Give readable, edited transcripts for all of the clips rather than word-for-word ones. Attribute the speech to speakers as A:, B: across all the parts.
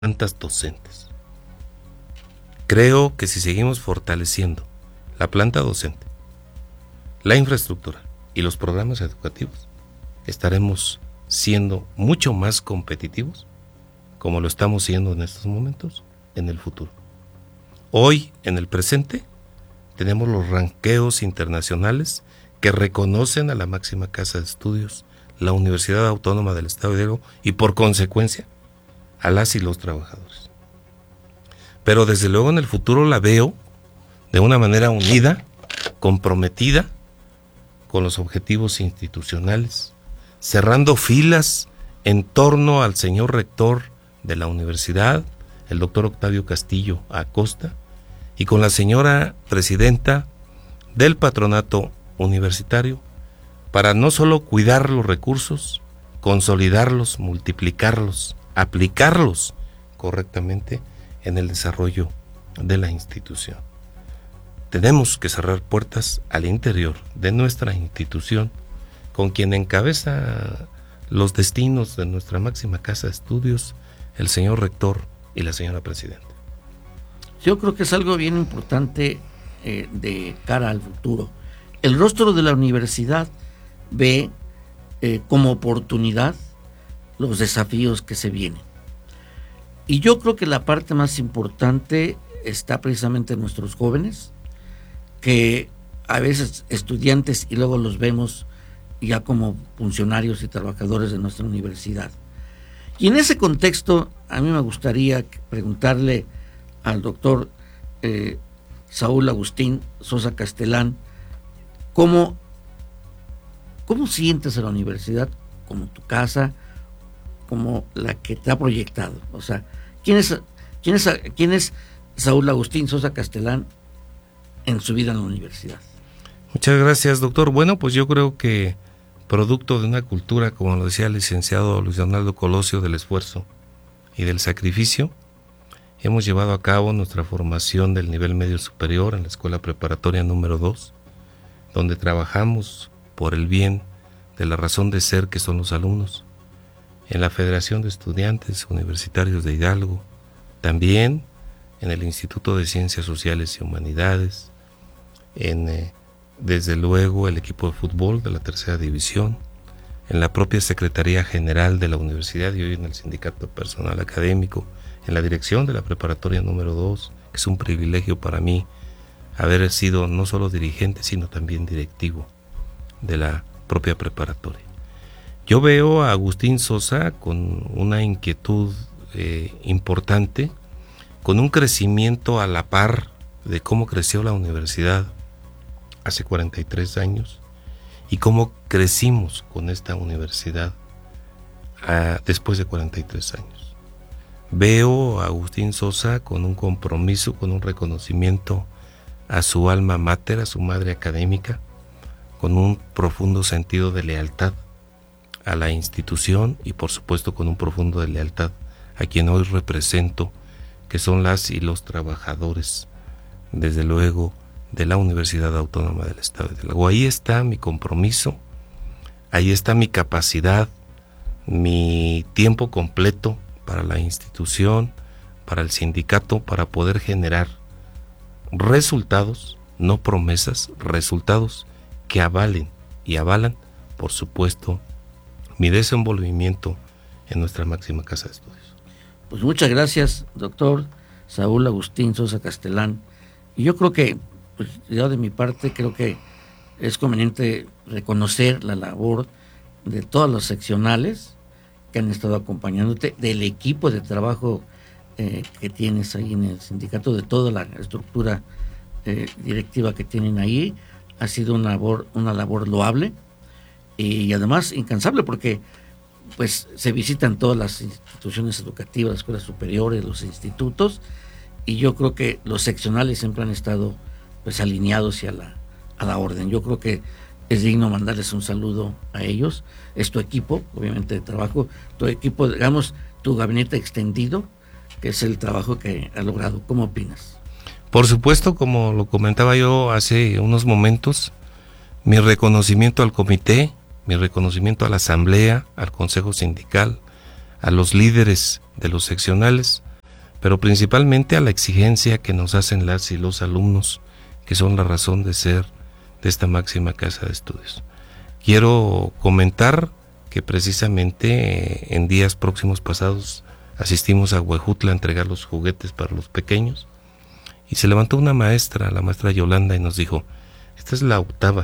A: plantas docentes. Creo que si seguimos fortaleciendo la planta docente, la infraestructura y los programas educativos, estaremos siendo mucho más competitivos, como lo estamos siendo en estos momentos, en el futuro. Hoy, en el presente, tenemos los ranqueos internacionales que reconocen a la máxima casa de estudios, la Universidad Autónoma del Estado de Hidalgo, y por consecuencia a las y los trabajadores. Pero desde luego en el futuro la veo de una manera unida, comprometida con los objetivos institucionales, cerrando filas en torno al señor rector de la universidad, el doctor Octavio Castillo Acosta, y con la señora presidenta del patronato universitario, para no solo cuidar los recursos, consolidarlos, multiplicarlos, aplicarlos correctamente en el desarrollo de la institución. Tenemos que cerrar puertas al interior de nuestra institución, con quien encabeza los destinos de nuestra máxima casa de estudios, el señor rector y la señora presidenta.
B: Yo creo que es algo bien importante de cara al futuro. El rostro de la universidad ve como oportunidad los desafíos que se vienen. Y yo creo que la parte más importante está precisamente en nuestros jóvenes, que a veces estudiantes y luego los vemos ya como funcionarios y trabajadores de nuestra universidad. Y en ese contexto a mí me gustaría preguntarle al doctor Saúl Agustín Sosa Castellán, ¿cómo sientes a la universidad como tu casa, como la que te ha proyectado? O sea, ¿quién es Saúl Agustín Sosa Castellán en su vida en la universidad?
A: Muchas gracias, doctor. Bueno, pues yo creo que producto de una cultura, como lo decía el licenciado Luis Donaldo Colosio, del esfuerzo y del sacrificio, hemos llevado a cabo nuestra formación del nivel medio superior en la Escuela Preparatoria número 2, donde trabajamos por el bien de la razón de ser que son los alumnos, en la Federación de Estudiantes Universitarios de Hidalgo, también en el Instituto de Ciencias Sociales y Humanidades, desde luego el equipo de fútbol de la tercera división, en la propia Secretaría General de la Universidad y hoy en el Sindicato de Personal Académico, en la dirección de la Preparatoria número 2, que es un privilegio para mí haber sido no solo dirigente, sino también directivo de la propia preparatoria. Yo veo a Agustín Sosa con una inquietud importante, con un crecimiento a la par de cómo creció la universidad hace 43 años y cómo crecimos con esta universidad después de 43 años. Veo a Agustín Sosa con un compromiso, con un reconocimiento a su alma mater, a su madre académica, con un profundo sentido de lealtad a la institución y por supuesto con un profundo de lealtad a quien hoy represento, que son las y los trabajadores, desde luego, de la Universidad Autónoma del Estado de Hidalgo. Ahí está mi compromiso, ahí está mi capacidad, mi tiempo completo para la institución, para el sindicato, para poder generar resultados, no promesas, resultados que avalen y avalan, por supuesto, mi desenvolvimiento en nuestra máxima casa de estudios.
B: Pues muchas gracias, doctor Saúl Agustín Sosa Castellán. Y yo creo que, pues, yo de mi parte, creo que es conveniente reconocer la labor de todos los seccionales que han estado acompañándote, del equipo de trabajo que tienes ahí en el sindicato, de toda la estructura directiva que tienen ahí. Ha sido una labor loable y además incansable, porque pues se visitan todas las instituciones educativas, las escuelas superiores, los institutos, y yo creo que los seccionales siempre han estado pues alineados y a la orden. Yo creo que es digno mandarles un saludo a ellos. Es tu equipo, obviamente, de trabajo, tu equipo, digamos, tu gabinete extendido, que es el trabajo que ha logrado. ¿Cómo opinas?
A: Por supuesto, como lo comentaba yo hace unos momentos, mi reconocimiento al comité, mi reconocimiento a la asamblea, al consejo sindical, a los líderes de los seccionales, pero principalmente a la exigencia que nos hacen las y los alumnos, que son la razón de ser de esta máxima casa de estudios. Quiero comentar que precisamente en días próximos pasados asistimos a Huejutla a entregar los juguetes para los pequeños, y se levantó una maestra, la maestra Yolanda, y nos dijo: esta es la octava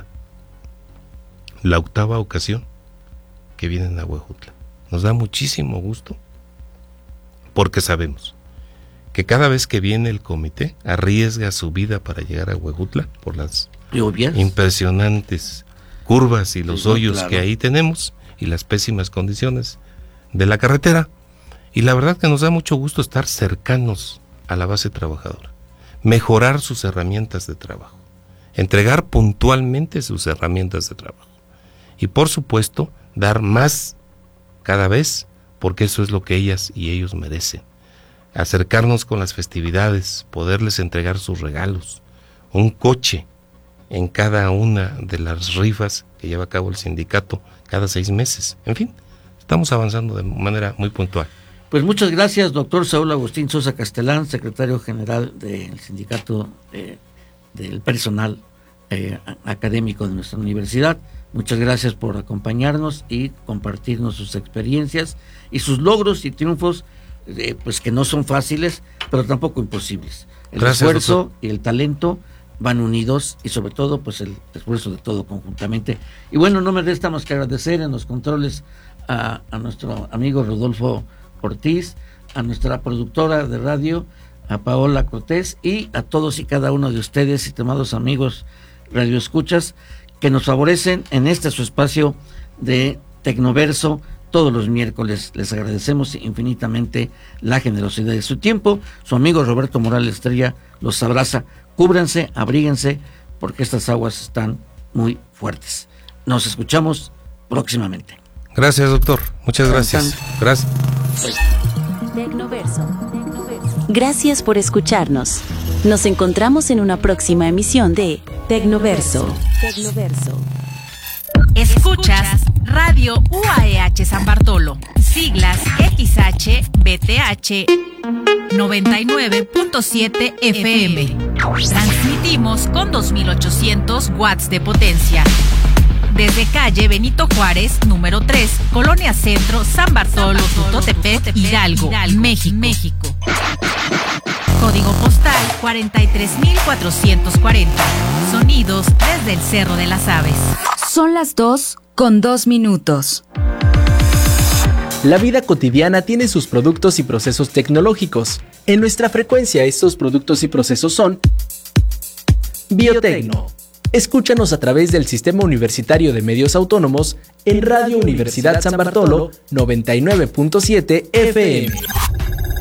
A: ocasión que vienen a Huejutla. Nos da muchísimo gusto, porque sabemos que cada vez que viene el comité arriesga su vida para llegar a Huejutla por las impresionantes curvas y los hoyos que ahí tenemos y las pésimas condiciones de la carretera. Y la verdad que nos da mucho gusto estar cercanos a la base trabajadora, mejorar sus herramientas de trabajo, entregar puntualmente sus herramientas de trabajo y, por supuesto, dar más cada vez, porque eso es lo que ellas y ellos merecen. Acercarnos con las festividades, poderles entregar sus regalos, un coche en cada una de las rifas que lleva a cabo el sindicato cada 6 meses. En fin, estamos avanzando de manera muy puntual.
B: Pues muchas gracias, doctor Saúl Agustín Sosa Castelán, secretario general del sindicato del personal académico de nuestra universidad. Muchas gracias por acompañarnos y compartirnos sus experiencias y sus logros y triunfos, pues que no son fáciles, pero tampoco imposibles. El esfuerzo, doctor, y el talento van unidos, y sobre todo pues el esfuerzo de todo conjuntamente. Y bueno, no me resta más que agradecer en los controles a nuestro amigo Rodolfo Ortiz, a nuestra productora de radio, a Paola Cortés, y a todos y cada uno de ustedes, estimados amigos radioescuchas, que nos favorecen en este su espacio de Tecnoverso todos los miércoles. Les agradecemos infinitamente la generosidad de su tiempo. Su amigo Roberto Morales Estrella los abraza. Cúbranse, abríguense, porque estas aguas están muy fuertes. Nos escuchamos próximamente.
A: Gracias, doctor. Muchas gracias. Gracias.
C: Tecnoverso. Gracias por escucharnos. Nos encontramos en una próxima emisión de Tecnoverso.
D: Escuchas Radio UAEH San Bartolo, siglas XHBTH 99.7 FM. Transmitimos con 2800 watts de potencia. Desde calle Benito Juárez, número 3, Colonia Centro, San Bartolo, Tutotepec, Hidalgo, México. Código postal 43440. Sonidos desde el Cerro de las Aves.
E: Son las 2:02.
F: La vida cotidiana tiene sus productos y procesos tecnológicos. En nuestra frecuencia, estos productos y procesos son Biotecno. Escúchanos a través del Sistema Universitario de Medios Autónomos en Radio Universidad San Bartolo 99.7 FM.